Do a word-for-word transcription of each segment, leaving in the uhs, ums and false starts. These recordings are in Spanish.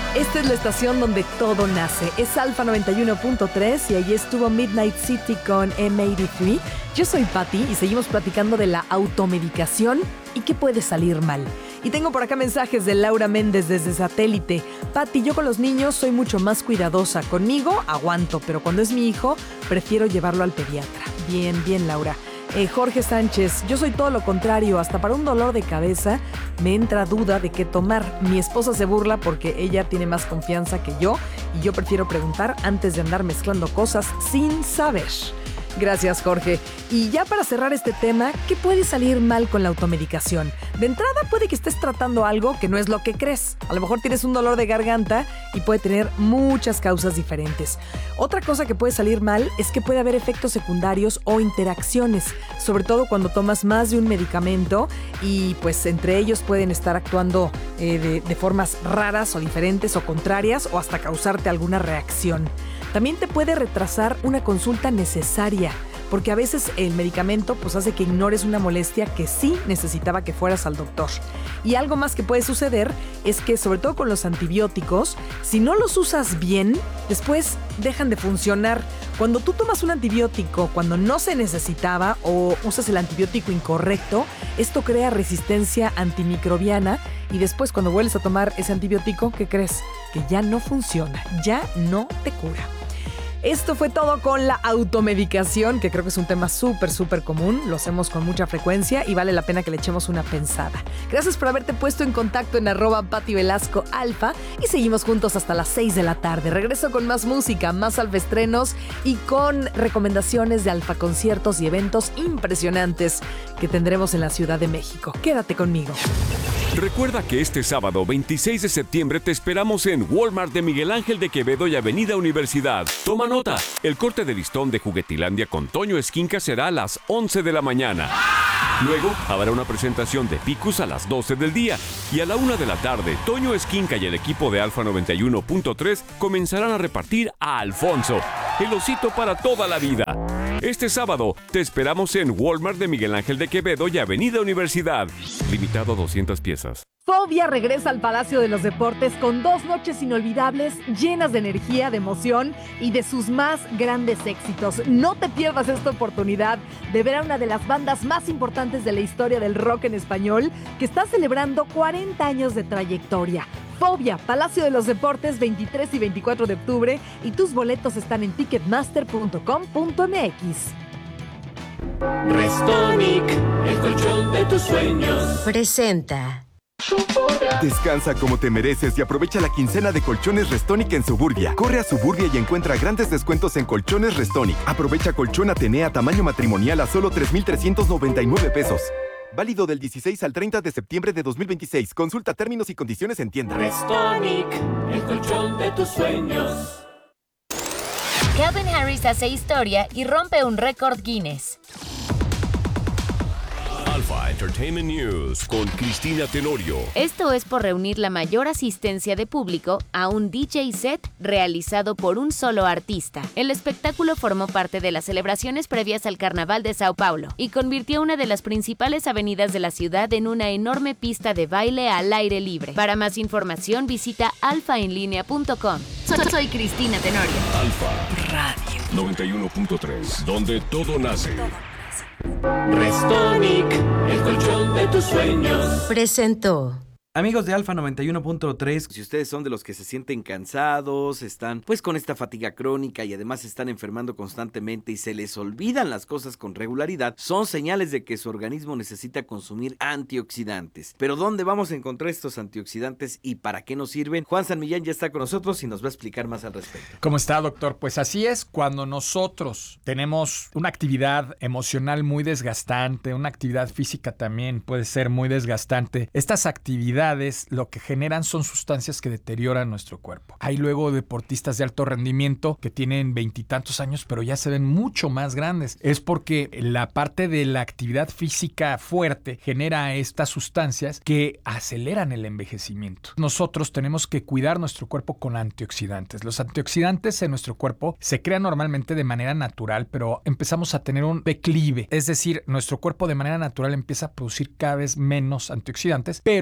Esta es la estación donde todo nace. Es Alfa noventa y uno punto tres y allí estuvo Midnight City con eme ochenta y tres. Yo soy Patti y seguimos platicando de la automedicación y qué puede salir mal. Y tengo por acá mensajes de Laura Méndez desde Satélite. Patti, yo con los niños soy mucho más cuidadosa. Conmigo aguanto, pero cuando es mi hijo, prefiero llevarlo al pediatra. Bien, bien, Laura. Eh, Jorge Sánchez, yo soy todo lo contrario, hasta para un dolor de cabeza me entra duda de qué tomar. Mi esposa se burla porque ella tiene más confianza que yo y yo prefiero preguntar antes de andar mezclando cosas sin saber. Gracias, Jorge. Y ya para cerrar este tema, ¿qué puede salir mal con la automedicación? De entrada puede que estés tratando algo que no es lo que crees. A lo mejor tienes un dolor de garganta y puede tener muchas causas diferentes. Otra cosa que puede salir mal es que puede haber efectos secundarios o interacciones, sobre todo cuando tomas más de un medicamento y pues entre ellos pueden estar actuando eh, de, de formas raras o diferentes o contrarias o hasta causarte alguna reacción. También te puede retrasar una consulta necesaria, porque a veces el medicamento pues hace que ignores una molestia que sí necesitaba que fueras al doctor. Y algo más que puede suceder es que, sobre todo con los antibióticos, si no los usas bien, después dejan de funcionar. Cuando tú tomas un antibiótico cuando no se necesitaba o usas el antibiótico incorrecto, esto crea resistencia antimicrobiana y después cuando vuelves a tomar ese antibiótico, ¿qué crees? Que ya no funciona, ya no te cura. Esto fue todo con la automedicación, que creo que es un tema súper, súper común. Lo hacemos con mucha frecuencia y vale la pena que le echemos una pensada. Gracias por haberte puesto en contacto en arroba Patti Velasco Alfa y seguimos juntos hasta las seis de la tarde. Regreso con más música, más alfaestrenos y con recomendaciones de alfa conciertos y eventos impresionantes que tendremos en la Ciudad de México. Quédate conmigo. Recuerda que este sábado veintiséis de septiembre te esperamos en Walmart de Miguel Ángel de Quevedo y Avenida Universidad. Toma nota, el corte de listón de Juguetilandia con Toño Esquinca será a las once de la mañana. Luego habrá una presentación de Picus a las doce del día y a la una de la tarde Toño Esquinca y el equipo de Alfa noventa y uno punto tres comenzarán a repartir a Alfonso, el osito para toda la vida. Este sábado te esperamos en Walmart de Miguel Ángel de Quevedo y Avenida Universidad. Limitado a doscientas piezas. Fobia regresa al Palacio de los Deportes con dos noches inolvidables llenas de energía, de emoción y de sus más grandes éxitos. No te pierdas esta oportunidad de ver a una de las bandas más importantes de la historia del rock en español que está celebrando cuarenta años de trayectoria. Fobia, Palacio de los Deportes, veintitrés y veinticuatro de octubre y tus boletos están en ticketmaster punto com punto m x. Restonic, el colchón de tus sueños. Presenta. Descansa como te mereces y aprovecha la quincena de colchones Restonic en Suburbia. Corre a Suburbia y encuentra grandes descuentos en colchones Restonic. Aprovecha colchón Atenea tamaño matrimonial a solo tres mil trescientos noventa y nueve pesos. Válido del dieciséis al treinta de septiembre de dos mil veintiséis. Consulta términos y condiciones en tienda. Restonic, el colchón de tus sueños. Calvin Harris hace historia y rompe un récord Guinness. Alfa Entertainment News con Cristina Tenorio. Esto es por reunir la mayor asistencia de público a un D J set realizado por un solo artista. El espectáculo formó parte de las celebraciones previas al Carnaval de Sao Paulo y convirtió una de las principales avenidas de la ciudad en una enorme pista de baile al aire libre. Para más información visita alfa en línea punto com. Soy Cristina Tenorio. Alfa Radio noventa y uno punto tres, donde todo nace. Restonic, el colchón de tus sueños. Presentó. Amigos de Alfa noventa y uno punto tres, si ustedes son de los que se sienten cansados, están pues con esta fatiga crónica y además están enfermando constantemente y se les olvidan las cosas con regularidad, son señales de que su organismo necesita consumir antioxidantes. Pero ¿dónde vamos a encontrar estos antioxidantes y para qué nos sirven? Juan San Millán ya está con nosotros y nos va a explicar más al respecto. ¿Cómo está, doctor? Pues así es, cuando nosotros tenemos una actividad emocional muy desgastante, una actividad física también puede ser muy desgastante, estas actividades lo que generan son sustancias que deterioran nuestro cuerpo. Hay luego deportistas de alto rendimiento que tienen veintitantos años pero ya se ven mucho más grandes. Es porque la parte de la actividad física fuerte genera estas sustancias que aceleran el envejecimiento. Nosotros tenemos que cuidar nuestro cuerpo con antioxidantes. Los antioxidantes en nuestro cuerpo se crean normalmente de manera natural, pero empezamos a tener un declive. Es decir, nuestro cuerpo de manera natural empieza a producir cada vez menos antioxidantes, pero hay una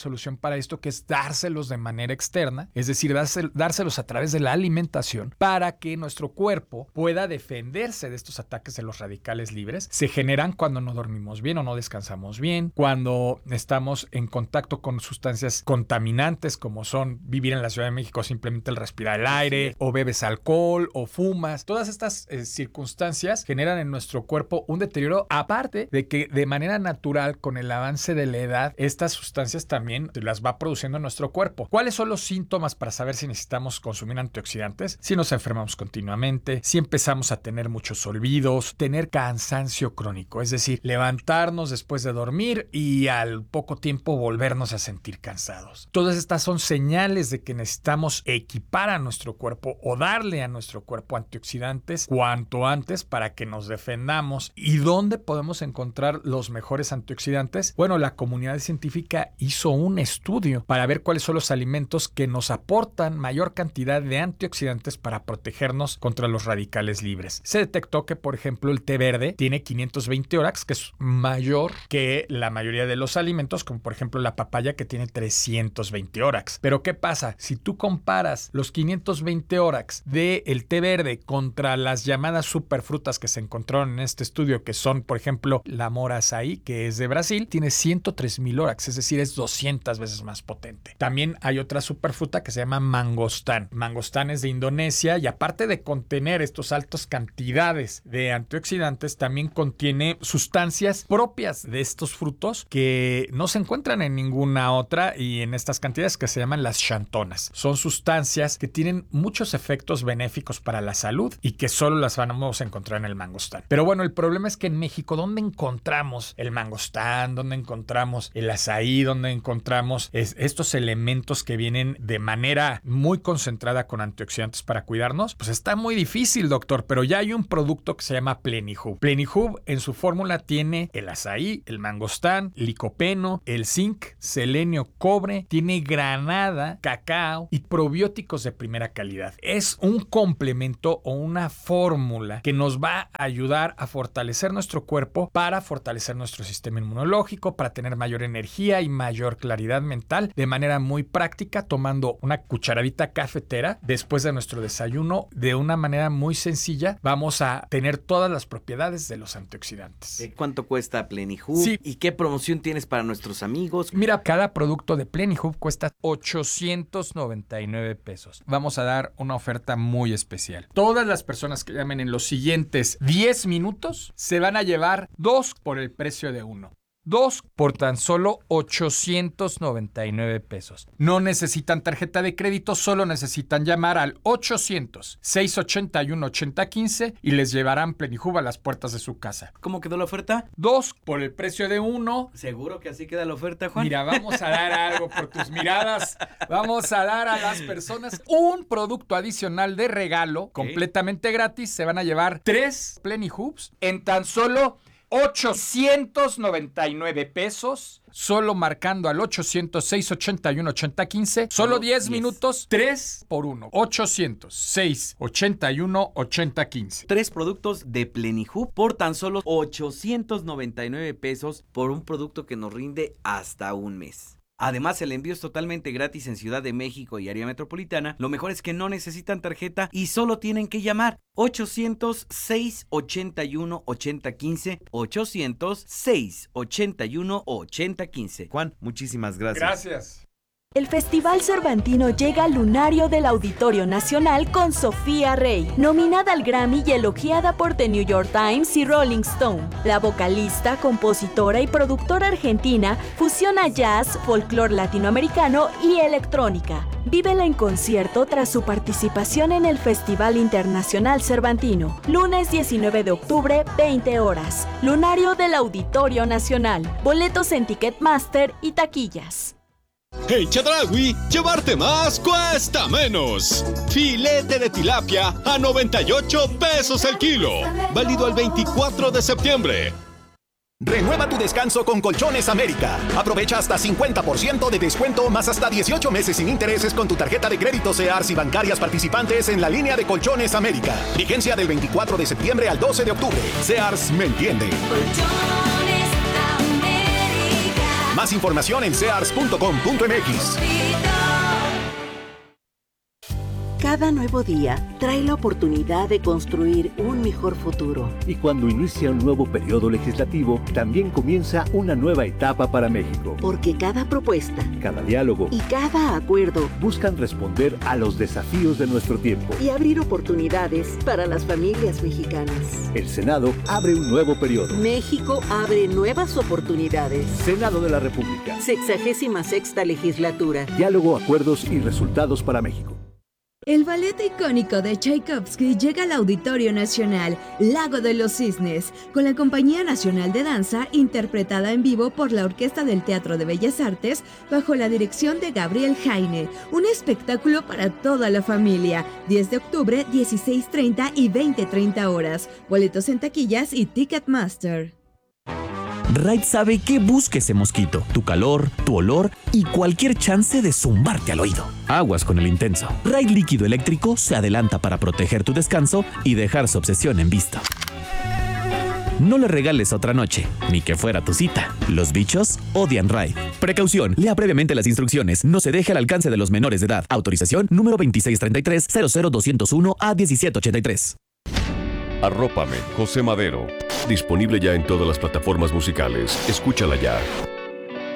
solución para esto, que es dárselos de manera externa, es decir, dárselos a través de la alimentación para que nuestro cuerpo pueda defenderse de estos ataques de los radicales libres. Se generan cuando no dormimos bien o no descansamos bien, cuando estamos en contacto con sustancias contaminantes como son vivir en la Ciudad de México, simplemente el respirar el aire, o bebes alcohol o fumas. Todas estas eh, circunstancias generan en nuestro cuerpo un deterioro, aparte de que de manera natural, con el avance de la edad, estas sustancias también las va produciendo en nuestro cuerpo. ¿Cuáles son los síntomas para saber si necesitamos consumir antioxidantes? Si nos enfermamos continuamente, si empezamos a tener muchos olvidos, tener cansancio crónico, es decir, levantarnos después de dormir y al poco tiempo volvernos a sentir cansados. Todas estas son señales de que necesitamos equipar a nuestro cuerpo o darle a nuestro cuerpo antioxidantes cuanto antes para que nos defendamos. ¿Y dónde podemos encontrar los mejores antioxidantes? Bueno, la comunidad científica hizo un estudio para ver cuáles son los alimentos que nos aportan mayor cantidad de antioxidantes para protegernos contra los radicales libres. Se detectó que, por ejemplo, el té verde tiene quinientos veinte ORACs, que es mayor que la mayoría de los alimentos, como por ejemplo la papaya, que tiene trescientos veinte ORACs. Pero ¿qué pasa? Si tú comparas los quinientos veinte ORACs del té verde contra las llamadas superfrutas que se encontraron en este estudio, que son, por ejemplo, la mora açaí, que es de Brasil, tiene ciento tres mil ORACs, es decir, es doscientas veces más potente. También hay otra superfruta que se llama mangostán. Mangostán es de Indonesia y, aparte de contener estas altas cantidades de antioxidantes, también contiene sustancias propias de estos frutos que no se encuentran en ninguna otra, y en estas cantidades, que se llaman las xantonas. Son sustancias que tienen muchos efectos benéficos para la salud y que solo las vamos a encontrar en el mangostán. Pero bueno, el problema es que en México, ¿dónde encontramos el mangostán? ¿Dónde encontramos el açaí? ¿Dónde encontramos es, estos elementos que vienen de manera muy concentrada con antioxidantes para cuidarnos? Pues está muy difícil, doctor, pero ya hay un producto que se llama Plenihub. Plenihub en su fórmula tiene el açaí, el mangostán, licopeno, el zinc, selenio, cobre, tiene granada, cacao y probióticos de primera calidad. Es un complemento o una fórmula que nos va a ayudar a fortalecer nuestro cuerpo, para fortalecer nuestro sistema inmunológico, para tener mayor energía y mayor claridad mental, de manera muy práctica, tomando una cucharadita cafetera después de nuestro desayuno. De una manera muy sencilla vamos a tener todas las propiedades de los antioxidantes. ¿Cuánto cuesta Plenihub? Sí. ¿Y qué promoción tienes para nuestros amigos? Mira, cada producto de Plenihub cuesta ochocientos noventa y nueve pesos. Vamos a dar una oferta muy especial. Todas las personas que llamen en los siguientes diez minutos se van a llevar dos por el precio de uno. Dos por tan solo ochocientos noventa y nueve pesos. No necesitan tarjeta de crédito, solo necesitan llamar al ochocientos, seiscientos ochenta y uno, ochenta quince y les llevarán Plenihub a las puertas de su casa. ¿Cómo quedó la oferta? Dos por el precio de uno. ¿Seguro que así queda la oferta, Juan? Mira, vamos a dar algo por tus miradas. Vamos a dar a las personas un producto adicional de regalo, ¿qué? Completamente gratis. Se van a llevar tres Plenihubs en tan solo ochocientos noventa y nueve pesos, solo marcando al ochocientos, seiscientos ochenta y uno, ochenta quince, solo diez minutos, tres por uno, ochocientos, seiscientos ochenta y uno, ochenta quince. Tres productos de Plenihub por tan solo ochocientos noventa y nueve pesos, por un producto que nos rinde hasta un mes. Además, el envío es totalmente gratis en Ciudad de México y área metropolitana. Lo mejor es que no necesitan tarjeta y solo tienen que llamar ochocientos, seiscientos ochenta y uno, ochenta quince, ochocientos, seiscientos ochenta y uno, ochenta quince. Juan, muchísimas gracias. Gracias. El Festival Cervantino llega al lunario del Auditorio Nacional con Sofía Rey, nominada al Grammy y elogiada por The New York Times y Rolling Stone. La vocalista, compositora y productora argentina fusiona jazz, folclore latinoamericano y electrónica. Vívela en concierto tras su participación en el Festival Internacional Cervantino. Lunes diecinueve de octubre, veinte horas. Lunario del Auditorio Nacional. Boletos en Ticketmaster y taquillas. En Chedraui, llevarte más cuesta menos. Filete de tilapia a noventa y ocho pesos el kilo. Válido al veinticuatro de septiembre. Renueva tu descanso con Colchones América. Aprovecha hasta cincuenta por ciento de descuento más hasta dieciocho meses sin intereses con tu tarjeta de crédito Sears y bancarias participantes en la línea de Colchones América. Vigencia del veinticuatro de septiembre al doce de octubre. Sears me entiende. Colchones América. Más información en sears punto com punto m x. Cada nuevo día trae la oportunidad de construir un mejor futuro. Y cuando inicia un nuevo periodo legislativo, también comienza una nueva etapa para México. Porque cada propuesta, cada diálogo y cada acuerdo buscan responder a los desafíos de nuestro tiempo y abrir oportunidades para las familias mexicanas. El Senado abre un nuevo periodo. México abre nuevas oportunidades. Senado de la República. Sexagésima sexta legislatura. Diálogo, acuerdos y resultados para México. El ballet icónico de Tchaikovsky llega al Auditorio Nacional, Lago de los Cisnes, con la Compañía Nacional de Danza, interpretada en vivo por la Orquesta del Teatro de Bellas Artes, bajo la dirección de Gabriel Jaine. Un espectáculo para toda la familia. diez de octubre, dieciséis treinta y veinte treinta horas. Boletos en taquillas y Ticketmaster. Raid sabe qué busca ese mosquito, tu calor, tu olor y cualquier chance de zumbarte al oído. Aguas con el intenso. Raid líquido eléctrico se adelanta para proteger tu descanso y dejar su obsesión en vista. No le regales otra noche, ni que fuera tu cita. Los bichos odian Raid. Precaución, lea previamente las instrucciones. No se deje al alcance de los menores de edad. Autorización número veintiséis treinta y tres cero cero doscientos uno a diecisiete ochenta y tres. Arrópame, José Madero. Disponible ya en todas las plataformas musicales. Escúchala ya.